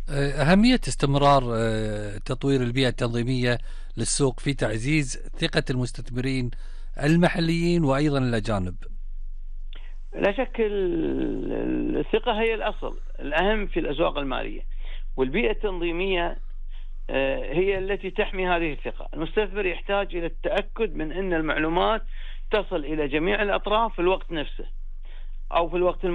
أهمية استمرار تطوير البيئة التنظيمية للسوق في تعزيز ثقة المستثمرين المحليين وأيضا الأجانب. لا شك الثقة هي الأصل الأهم في الأسواق المالية، والبيئة التنظيمية هي التي تحمي هذه الثقة. المستثمر يحتاج إلى التأكد من أن المعلومات تصل إلى جميع الأطراف في الوقت نفسه أو في الوقت